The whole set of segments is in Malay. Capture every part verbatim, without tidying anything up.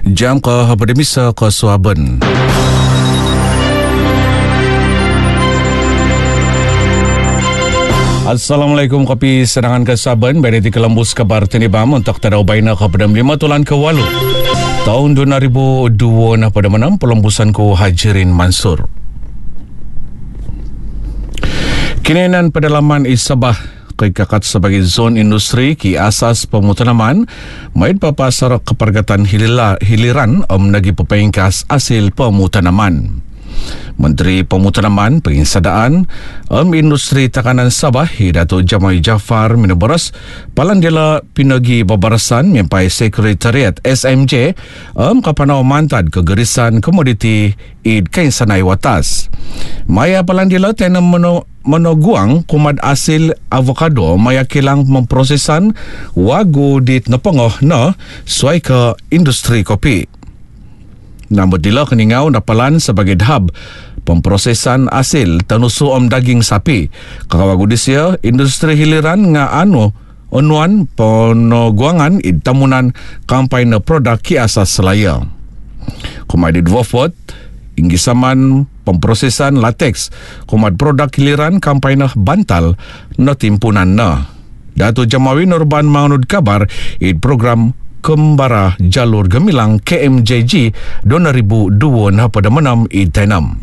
Jam ke Habadimisa ke Suaben. Assalamualaikum kopi serangan ke Saban. Beriti kelembus kabar tinibam untuk tadau baina kepada lima tulan ke walu. Tahun dua ribu dua na pada menam pelembusan ku Hajirin Mansur. Kinenan pedalaman Isabah keikakat sebagai zon industri ki asas pemutanaman maid papasar kepergatan hilila, hiliran om nagi pepengkas hasil pemutanaman. Menteri Pemutanaman Penginsadaan Om Industri Takanan Sabah Datuk Jamai Jaafar Minaboras palandela pinagi babarasan mempai Sekretariat S M J Om Kapanau Mantad Kegerisan Komoditi Id Kainsanai Watas. Maya palandela tenam meno menoguang kumad asil avocado maya kilang memprosesan wagu di nepengoh na suai ke industri kopi. Namun dila keningau dapalan sebagai hub pemprosesan hasil tanusu om daging sapi. Kakawagudisya industri hiliran nga anu onuan ponoguangan itamunan kampanye produk ki asas selaya. Kumadi dwafot inggisaman pemprosesan latex kumad produk hiliran kampanye bantal no timpunan na. Datuk Jamawi Nurban manganud kabar id program Kembara Jalur Gemilang K M J G dua ribu dua na pada menam itenam.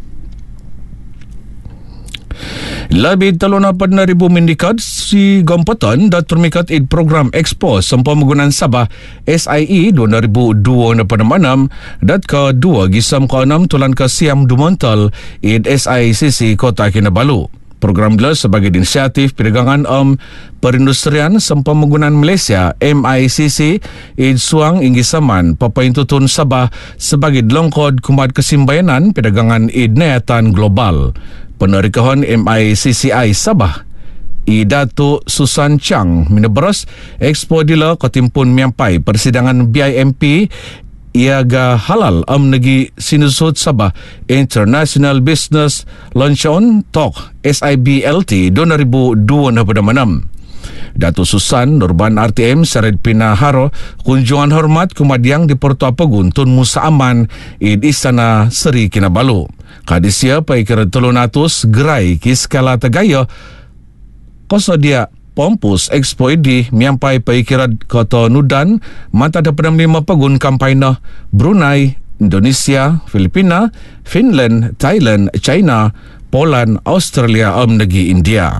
Lebih telur lapan ribu mindikat si Gompoton dan termikat id program Expo Sempa Menggunakan Sabah S I E dua ribu dua na pada menam dan kedua gisam ke enam tulan ke Siam Dumontal id S I C C Kota Kinabalu. Program ini sebagai inisiatif perdagangan um, perindustrian Sempa Menggunakan Malaysia M I C C id suang inggisaman Papaintutun Sabah sebagai delongkod kumad kesimbayanan perdagangan id niatan global. Penerikahan M I C C I Sabah I Datuk Susan Chang Minabaras Expo dila ketimpun miampai persidangan B I M P iaga halal am negi sinusut Sabah International Business Luncheon Talk S I B L T dua ribu dua na pada menam. Datuk Susan Nurban R T M Sarid Pinaharo kunjungan hormat kumadiang di Porto Apegun Tun Musa Aman id Istana Seri Kinabalu. Kadisia paikir telunatus gerai ki skala tegaya koso dia Pompus Expo di miampai paikirat Kota Nudan mata ada penam lima pegun kampanye Brunei, Indonesia, Filipina, Finland, Thailand, China, Poland, Australia, om negi India.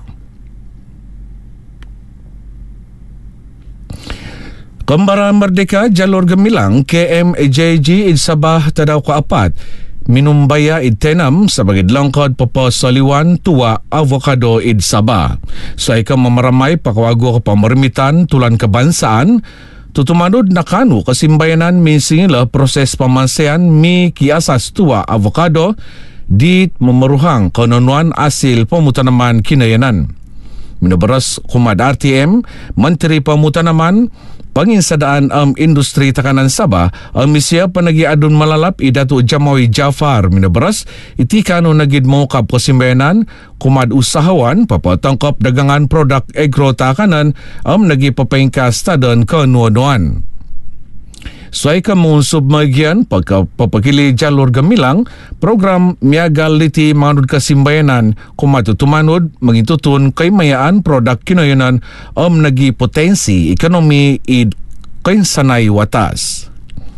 Kembara Merdeka Jalur Gemilang K M J G id Sabah tadau ke apat minum baya id tenam sebagai delongkod Papa Soliwan tua avocado id Sabah. Saika memeramai pakawagu ke pemerimitan tulan kebangsaan tutumanud nakanu kesimbayanan minsingilah proses pemasean mi kiasas tua avocado di memeruhang kenonuan hasil pemutanaman kinayanan. Minabaras Kumad R T M Menteri Pemutanaman Penginsadaan um, Industri Takanan Sabah Amisia Penagi Adun Malalap I Datuk Jamawi Jaafar Minabaras itikanu nagid mengukap kesimbayanan kumad usahawan papa tangkap dagangan produk agro takanan am nagi pepengkas tadan kenuanuan. Suaika mengunsub magian papakili Jalur Gemilang program miagal liti manud kesimbayanan kumatu tumanud mengintutun kaimayaan produk kinayanan om nagi potensi ekonomi id kainsanai watas.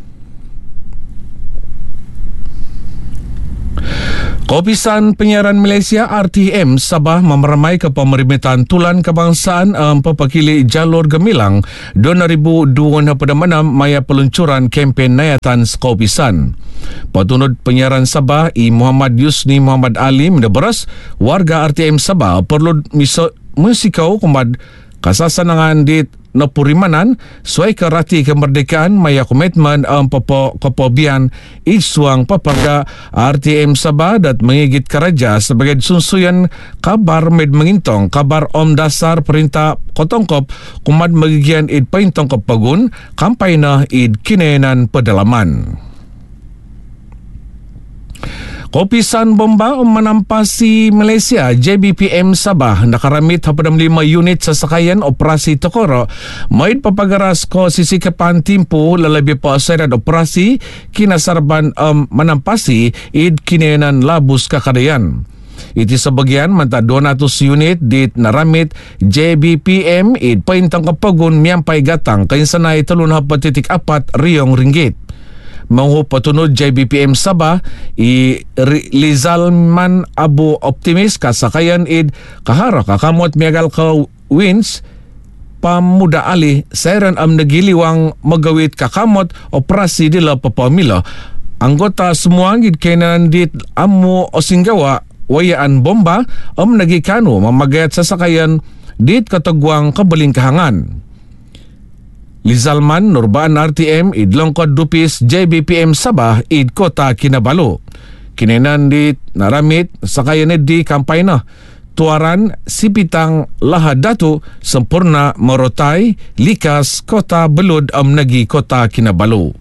Kopisan Penyiaran Malaysia R T M Sabah memeramai ke pemerimitan tulan kebangsaan um, papakili Jalur Gemilang dua ribu dua na pada menam maya peluncuran kempen nayatan Kopisan. Patunut Penyiaran Sabah I Muhammad Yusni Muhammad Ali mendeberas warga R T M Sabah perlu miso, musikau kumad kasasanangan di Nepurimanan suai ke rati kemerdekaan maya komitmen um, popo kepobian isuang paparga R T M Sabah dat mengigit keraja sebagai sunsuyan kabar med mengintong kabar om dasar perintah kotongkop kumad magigian id paintong kepagun kampanye id kinenan pedalaman. Kopisan bomba menampas si Malaysia J B P M Sabah nakaramit hapadam lima unit sasakayan operasi Tokoro. Maid papagaras ko sisikapan timpo lalabi pa sayad operasi kinasarban um, menampasi id kinenan labus kakadayan. Iti sa bagian manta two hundred unit dit naramit J B P M id paintang kapagun miyampay gatang kayinsanay talun hapatitik apat riyong ringgit. Mahu patunod J B P M Sabah i Lizalman Abu Optimis kasakayan id kahara kakamot miagal ka wins pamuda ali sayran am nagiliwang magawit kakamot operasi dila papamila. Anggota semua gid kenan dit amu osinggawa wayaan bomba am nagikano mamagayat sa sakayan dit katagwang kabaling kahangan. Lizalman Nurbaan R T M id longkod dupis J B P M Sabah id Kota Kinabalu. Kinenan dit naramit sakayan di kampay na tuaran Sipitang Lahadatu sempurna Morotai likas Kota Belud am nagi Kota Kinabalu.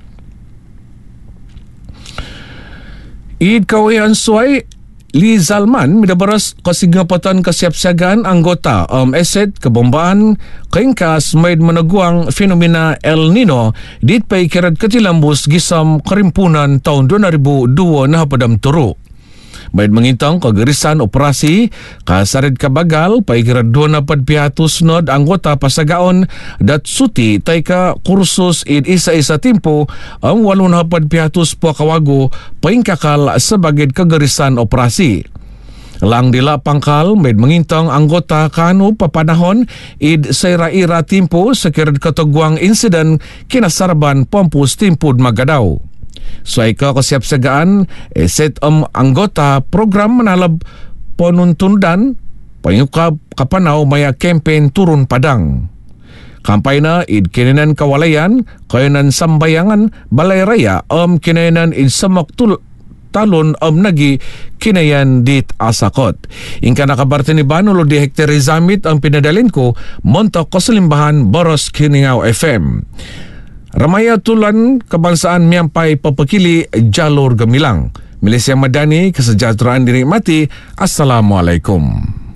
Id kawayan suay Lizalman midabaras kasigapatan kasiapsiagaan anggota um, eset kabombaan kaingkas maid managuang fenomena El Nino dit pay kirad katilambus gisam karimpunan taon two thousand two na hapadam turo. Maid mangintang kagarisan operasi kasarid kabagal pay kirad do na padpihatos nod anggota pasagaon dat suti tay ka kursus id isa-isa timpo ang walon padpihatos po kawago paingkakal sa bagid kagarisan operasi. Lang dila pangkal maid mangintang anggota kanu papanahon id sayra-ira timpo sa kirad katagwang insident kinasarban pompus timpod magadaw. So ay ka kasiapsagaan eh, set um, anggota program manalab ponuntundan panyukab kapanaw maya campaign turun padang. Kampay na id kinenan kawalayan kayanan sambayangan balay raya um kinenan id samak tul talon um nagi kinayan dit asakot. Ingka nakabarte ni Banulo di Hector Rizamit ang pinadalin ko montok kasalimbahan Boros Kiningaw F M. Ramaya tulan kebangsaan miampai papakili jalur gemilang. Malaysia Madani, kesejahteraan dinikmati. Assalamualaikum.